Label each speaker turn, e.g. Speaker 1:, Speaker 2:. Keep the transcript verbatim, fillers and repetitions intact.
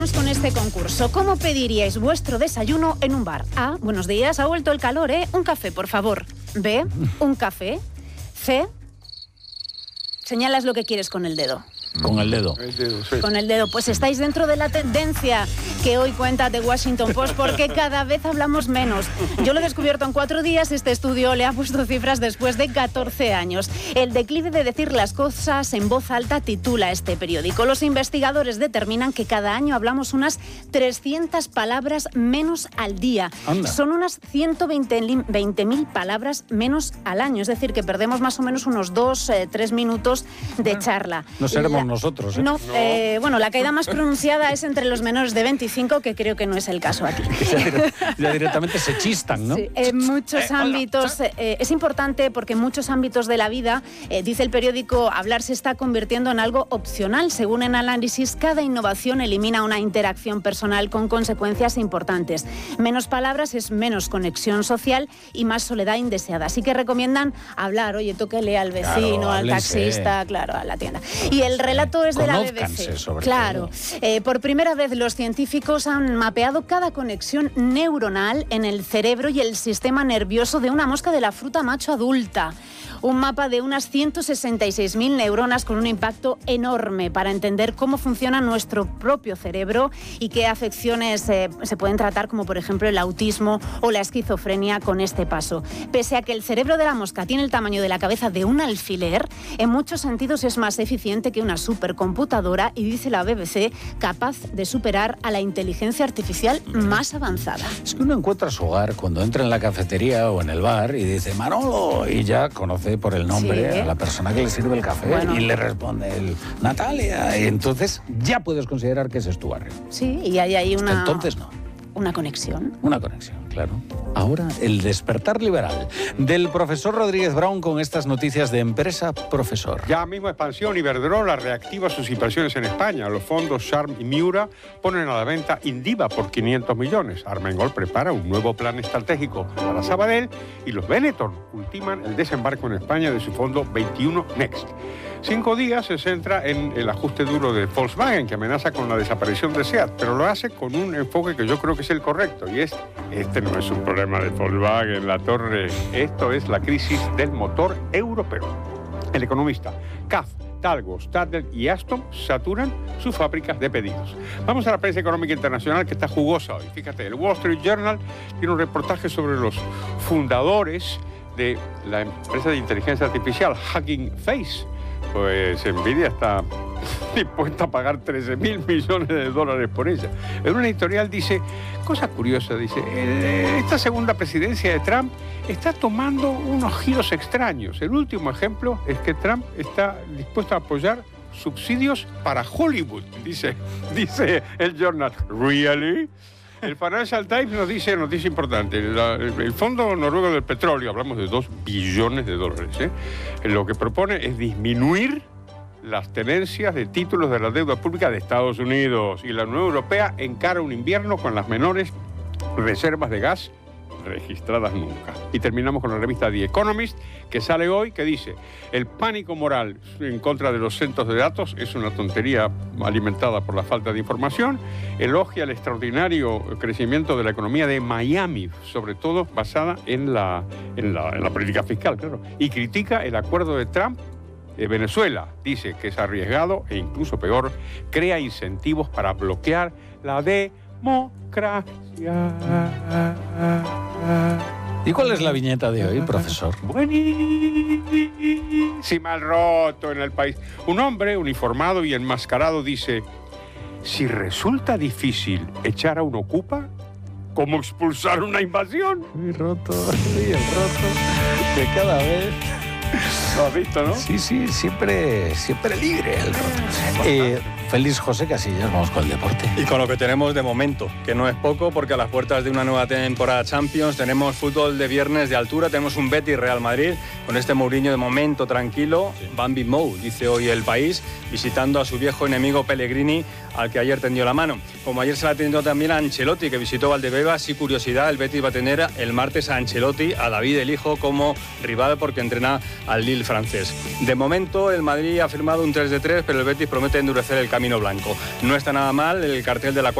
Speaker 1: Con este concurso, ¿cómo pediríais vuestro desayuno en un bar? A, buenos días, ha vuelto el calor, ¿eh? Un café, por favor. B, un café. C, señalas lo que quieres con el dedo.
Speaker 2: Con el dedo.
Speaker 3: El dedo, sí.
Speaker 1: Con el dedo. Pues estáis dentro de la tendencia que hoy cuenta The Washington Post, porque cada vez hablamos menos. Yo lo he descubierto en cuatro días. Este estudio le ha puesto cifras después de catorce años. El declive de decir las cosas en voz alta titula este periódico. Los investigadores determinan que cada año hablamos unas trescientas palabras menos al día.
Speaker 2: Anda.
Speaker 1: Son unas ciento veinte mil palabras menos al año. Es decir, que perdemos más o menos unos dos, eh, tres minutos de charla.
Speaker 2: No seremos
Speaker 1: La...
Speaker 2: nosotros, ¿eh?
Speaker 1: No, eh, bueno, la caída más pronunciada es entre los menores de veinticinco, que creo que no es el caso aquí.
Speaker 2: ya, dire- ya directamente se chistan, ¿no?
Speaker 1: Sí, en muchos
Speaker 2: Eh, hola,
Speaker 1: ámbitos eh, es importante, porque en muchos ámbitos de la vida, eh, dice el periódico, hablar se está convirtiendo en algo opcional. Según el análisis, cada innovación elimina una interacción personal con consecuencias importantes. Menos palabras es menos conexión social y más soledad indeseada. Así que recomiendan hablar, oye, tóquele al vecino,
Speaker 2: Claro,
Speaker 1: al
Speaker 2: háblense.
Speaker 1: taxista, claro, a la tienda. Y el relato es de la B B
Speaker 2: Conózcanse,
Speaker 1: C.
Speaker 2: sobre
Speaker 1: Claro. Eh, por primera vez los científicos han mapeado cada conexión neuronal en el cerebro y el sistema nervioso de una mosca de la fruta macho adulta. Un mapa de unas ciento sesenta y seis mil neuronas con un impacto enorme para entender cómo funciona nuestro propio cerebro y qué afecciones eh, se pueden tratar, como por ejemplo el autismo o la esquizofrenia, con este paso. Pese a que el cerebro de la mosca tiene el tamaño de la cabeza de un alfiler, en muchos sentidos es más eficiente que una supercomputadora y, dice la B B C, capaz de superar a la inteligencia artificial más avanzada.
Speaker 2: Es que uno encuentra su hogar cuando entra en la cafetería o en el bar y dice Manolo, y ya conoce por el nombre
Speaker 1: Sí.
Speaker 2: a la persona que le sirve el café,
Speaker 1: Bueno.
Speaker 2: y le responde el Natalia, y entonces ya puedes considerar que ese es tu barrio.
Speaker 1: Sí, y hay ahí
Speaker 2: Hasta
Speaker 1: una,
Speaker 2: entonces no.
Speaker 1: una conexión.
Speaker 2: Una conexión, claro. Ahora, el despertar liberal del profesor Rodríguez Brown con estas noticias de Empresa Profesor.
Speaker 3: Ya mismo Expansión Iberdrola reactiva sus inversiones en España. Los fondos Sharm y Miura ponen a la venta Indiva por quinientos millones. Armengol prepara un nuevo plan estratégico para Sabadell y los Benetton ultiman el desembarco en España de su fondo veintiuno Next. Cinco días se centra en el ajuste duro de Volkswagen, que amenaza con la desaparición de SEAT, pero lo hace con un enfoque que yo creo que es el correcto, y es, este no es un problema de Volkswagen, la torre, esto es la crisis del motor europeo. El economista, C A F, Talgo, Stadler y Aston saturan sus fábricas de pedidos. Vamos a la prensa económica internacional, que está jugosa hoy. Fíjate, el Wall Street Journal tiene un reportaje sobre los fundadores de la empresa de inteligencia artificial Hugging Face. Pues Nvidia está dispuesta a pagar trece mil millones de dólares por ella. En una editorial dice, cosa curiosa, dice, eh, esta segunda presidencia de Trump está tomando unos giros extraños. El último ejemplo es que Trump está dispuesto a apoyar subsidios para Hollywood, dice, dice el journal. ¿Really? El Financial Times nos dice, noticia importante, la, el Fondo Noruego del Petróleo, hablamos de dos billones de dólares, ¿eh? Lo que propone es disminuir las tenencias de títulos de la deuda pública de Estados Unidos, y la Unión Europea encara un invierno con las menores reservas de gas registradas nunca. Y terminamos con la revista The Economist, que sale hoy, que dice, el pánico moral en contra de los centros de datos es una tontería alimentada por la falta de información, elogia el extraordinario crecimiento de la economía de Miami, sobre todo basada en la, en la, en la política fiscal, claro, y critica el acuerdo de Trump de Venezuela. Dice que es arriesgado e incluso peor, crea incentivos para bloquear la democracia.
Speaker 2: ¿Y cuál es la viñeta de hoy, profesor?
Speaker 3: Buenísima, el roto en el país. Un hombre uniformado y enmascarado dice, si resulta difícil echar a un ocupa, ¿cómo expulsar una invasión?
Speaker 2: Muy roto, y el roto de cada vez.
Speaker 3: ¿Lo has visto, no?
Speaker 2: Sí, sí, siempre, siempre libre el roto. Eh, feliz José Casillas, vamos con el deporte.
Speaker 4: Y con lo que tenemos de momento, que no es poco, porque a las puertas de una nueva temporada Champions tenemos fútbol de viernes de altura, tenemos un Betis Real Madrid, con este Mourinho de momento tranquilo, sí. Bambi Mou, dice hoy El País, visitando a su viejo enemigo Pellegrini, al que ayer tendió la mano. Como ayer se la atendió también a Ancelotti, que visitó Valdebebas, y curiosidad, el Betis va a tener el martes a Ancelotti, a David el hijo, como rival, porque entrena al Lille francés. De momento el Madrid ha firmado un tres de tres, pero el Betis promete endurecer el camino camino blanco. No está nada mal el cartel de la